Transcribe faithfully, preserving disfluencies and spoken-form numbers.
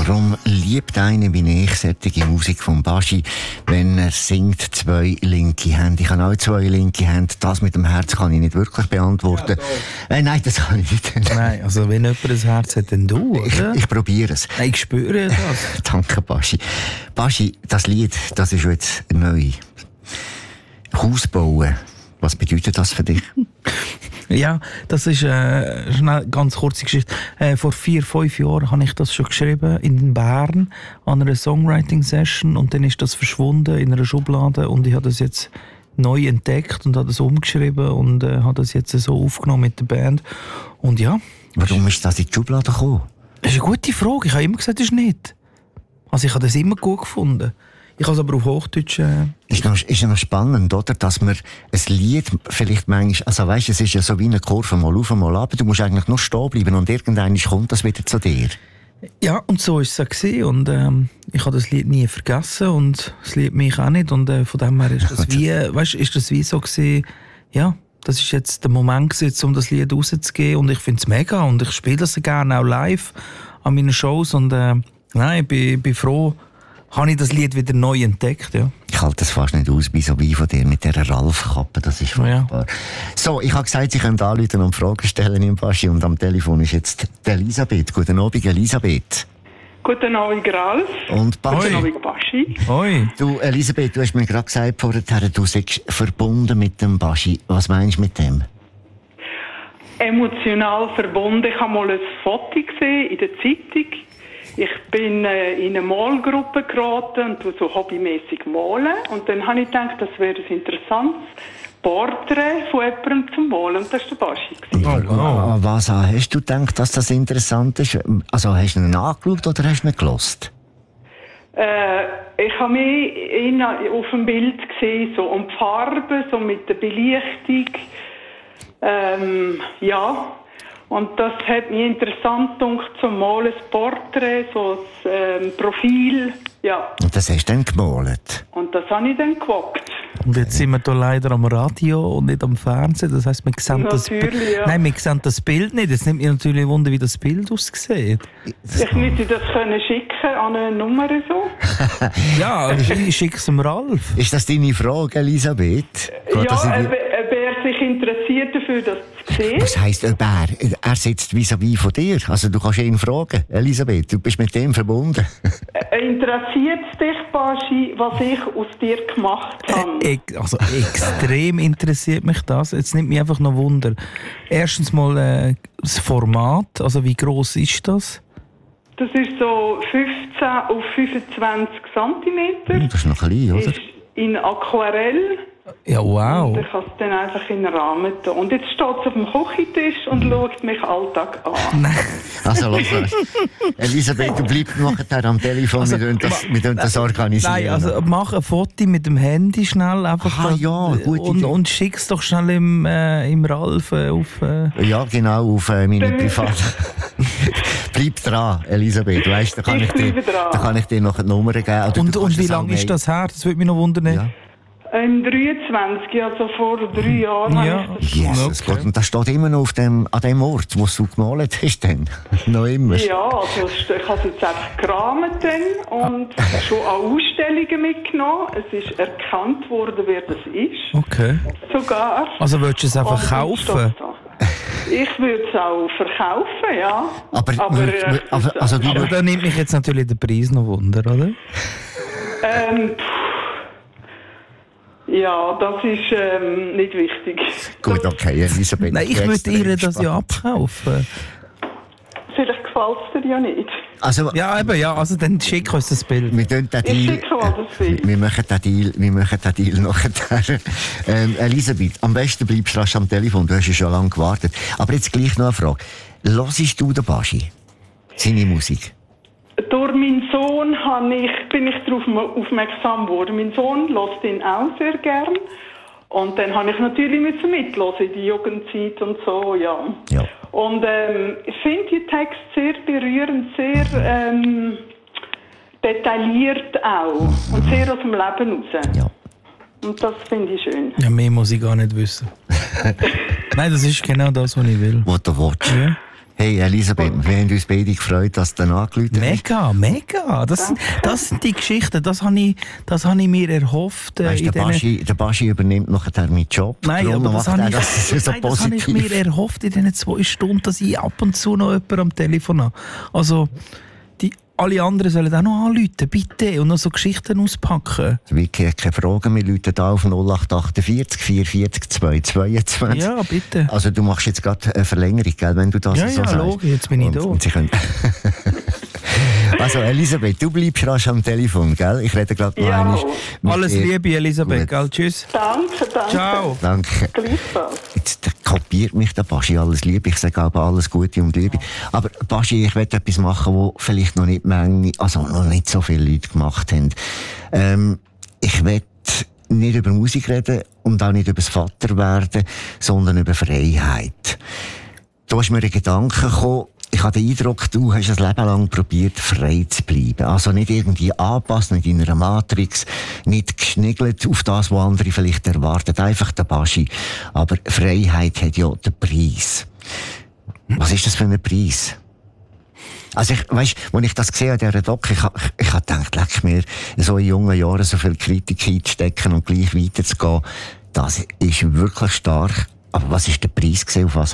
Warum liebt einer wie ich solche Musik von Baschi, wenn er singt, zwei linke Hände? Ich habe auch zwei linke Hände. Das mit dem Herz kann ich nicht wirklich beantworten. Ja, äh, nein, das kann ich nicht. Nein, also wenn jemand ein Herz hat, dann du, oder? Ich, ich probiere es. Nein, ich spüre das. Danke, Baschi. Baschi, das Lied, das ist jetzt neu. Haus bauen. Was bedeutet das für dich? Ja, das ist äh, eine ganz kurze Geschichte. Äh, vor vier, fünf Jahren habe ich das schon geschrieben in Bern an einer Songwriting-Session und dann ist das verschwunden in einer Schublade und ich habe das jetzt neu entdeckt und habe das umgeschrieben und äh, habe das jetzt so aufgenommen mit der Band. Und ja. Warum ist das in die Schublade gekommen? Das ist eine gute Frage. Ich habe immer gesagt, das ist nicht. Also ich habe das immer gut gefunden. Ich habe es aber auf Hochdeutsch... Äh ist, noch, ist ja noch spannend, oder? Dass man ein Lied vielleicht manchmal... Also weisst, es ist ja so wie eine Kurve, mal auf, mal ab. Du musst eigentlich nur stehen bleiben und irgendwann kommt das wieder zu dir. Ja, und so war es auch. Und ähm, ich habe das Lied nie vergessen und das Lied mich auch nicht. Und äh, von dem her ist das wie, weißt, ist das wie so gewesen, ja, das ist jetzt der Moment gewesen, um das Lied rauszugeben. Und ich finde es mega und ich spiele das gerne auch live an meinen Shows. Und äh, nein, ich bin, bin froh, habe ich das Lied wieder neu entdeckt, ja. Ich halte das fast nicht aus, wie so wie von dir mit dieser Ralf-Kappe, das ist furchtbar. Ja. So, ich habe gesagt, Sie können anrufen und Fragen stellen im Baschi und am Telefon ist jetzt die Elisabeth. Guten Abend, Elisabeth. Guten Abend, Ralf. Und Baschi. Guten Abend, Baschi. Hoi. Du, Elisabeth, du hast mir gerade gesagt vorher, du seist verbunden mit dem Baschi. Was meinst du mit dem? Emotional verbunden. Ich habe mal ein Foto gesehen in der Zeitung. Ich bin äh, in eine Malgruppe geraten und so hobbymäßig malen. Und dann habe ich gedacht, das wäre ein interessantes Porträt von jemandem zum Malen. Und das war der Baschi. Oh, wow. Was hast du gedacht, dass das interessant ist? Also hast du ihn angeschaut oder hast du ihn gelost? Äh, ich habe mich ihn auf dem Bild gesehen, so um die Farbe, so mit der Belichtung. Ähm, ja. Und das hat mich interessant gedacht, zum Malen, das Porträt, so das ähm, Profil, ja. Und das hast du dann gemalt? Und das habe ich dann gewagt. Und jetzt sind wir hier leider am Radio und nicht am Fernsehen, das heisst, wir sehen, das, ja. Nein, wir sehen das Bild nicht. Jetzt nimmt mich natürlich Wunder, wie das Bild aussieht. Ich müsste das können schicken an eine Nummer so. Ja, ich schicke es dem Ralf. Ist das deine Frage, Elisabeth? Ja, ob er sich interessiert dafür, das zu sehen. Was heisst ob er? Er sitzt vis-à-vis von dir. Also du kannst ihn fragen. Elisabeth, du bist mit dem verbunden. Interessiert es dich, Baschi, was ich aus dir gemacht habe? Äh, also extrem interessiert mich das. Jetzt nimmt mich einfach noch Wunder. Erstens mal äh, das Format. Also wie gross ist das? Das ist so fünfzehn auf fünfundzwanzig Zentimeter. Das ist noch klein, oder? Ist in Aquarell. Ja, wow. Und ich kann es dann einfach in den Rahmen tun. Und jetzt steht es auf dem Küchentisch und schaut mich Alltag an. Nein. Also, los, Elisabeth, du bleibst nachher am Telefon, also, wir das, wir das organisieren. Nein, also mach ein Foto mit dem Handy schnell einfach ah, das, ja, gut, und, und schick es doch schnell im, äh, im Ralf äh, auf... Äh. Ja, genau, auf äh, meine private... Bleib dran, Elisabeth. Du weißt, da kann ich, ich dir, da kann ich dir noch eine Nummer geben. Oder und und wie lange ist das her? Das würde mich noch wundern. Ja. Im dreiundzwanzig, also vor drei Jahren ja. habe ich das Jesus okay. Gott, und das steht immer noch auf dem, an dem Ort, wo du gemalt hast, dann? Noch immer? Ja, also ich habe es jetzt einfach gerahmt dann und schon an Ausstellungen mitgenommen. Es ist erkannt worden, wer das ist. Okay. Sogar. Also willst du es einfach und kaufen? Ich würde es auch verkaufen, ja. Aber, aber, äh, also, also, aber da nimmt mich jetzt natürlich der Preis noch Wunder, oder? Ähm, Ja, das ist ähm, nicht wichtig. Gut, okay, Elisabeth. Nein, ich würde ihr das ja abkaufen. Vielleicht gefällt es dir ja nicht. Also, ja, eben, ja, also dann schick uns das Bild. Wir den Deal, ich schicke mal das Bild. Wir machen den Deal, wir machen den Deal nachher. Ähm, Elisabeth, am besten bleibst du rasch am Telefon, du hast ja schon lange gewartet. Aber jetzt gleich noch eine Frage. Hörst du den Baschi? Seine Musik? Durch meinen Sohn ich, bin ich darauf aufmerksam geworden. Mein Sohn hört ihn auch sehr gern. Und dann habe ich natürlich mithören in die Jugendzeit und so, ja. ja. Und ähm, ich finde die Texte sehr berührend, sehr ähm, detailliert auch. Und sehr aus dem Leben raus. Ja. Und das finde ich schön. Ja, mehr muss ich gar nicht wissen. Nein, das ist genau das, was ich will. Was du willst. Ja. Hey Elisabeth, wir haben uns beide gefreut, dass du dann angerufen hast. Mega, mega. Das, das sind die Geschichten, das habe ich, das habe ich mir erhofft. Äh, Weißt, in der, Baschi, der Baschi übernimmt nachher meinen Job. Nein, Darum aber das macht habe er ich, das so nein, das habe ich positiv. mir erhofft in diesen zwei Stunden, dass ich ab und zu noch jemanden am Telefon habe. Also, die, alle anderen sollen auch noch anrufen, bitte, und noch so Geschichten auspacken. Vicky hat keine Fragen, wir rufen hier auf null acht achtundvierzig vierundvierzig zweihundertzweiundzwanzig. Ja, bitte. Also du machst jetzt gerade eine Verlängerung, gell, wenn du das Ja, so ja, sagst. logisch, jetzt bin ich und, da. Und sie können also Elisabeth, du bleibst rasch am Telefon, gell? Ich rede gerade noch Ja. einmal mit Alles dir. Liebe, Elisabeth, Gut. gell? Tschüss. Danke, danke. Ciao. Danke. Gleichfalls. Jetzt kopiert mich der Baschi alles Liebe. Ich sage aber alles Gute und Liebe. Aber Baschi, ich will etwas machen, wo vielleicht noch nicht Menge, also noch nicht so viele Leute gemacht haben. Ähm, ich will nicht über Musik reden und auch nicht über das Vaterwerden, sondern über Freiheit. Da ist mir ein Gedanke gekommen. Ich habe den Eindruck, du hast ein Leben lang probiert, frei zu bleiben. Also nicht irgendwie anpassen, nicht in einer Matrix, nicht geschniggelt auf das, was andere vielleicht erwarten. Einfach der Baschi. Aber Freiheit hat ja den Preis. Was ist das für ein Preis? Also ich, weisst, als ich das gesehen habe, dieser Doc, ich, ich, ich habe gedacht, leck mir, so in jungen Jahren so viel Kritik einzustecken und gleich weiterzugehen, das ist wirklich stark. Aber was ist der Preis gewesen, auf was